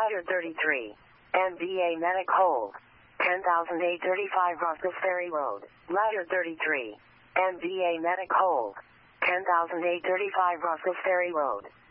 Ladder 33. MBA Medic Hold. 10,835 Russell Ferry Road. Ladder 33. MBA Medic Hold. 10,835 Russell Ferry Road.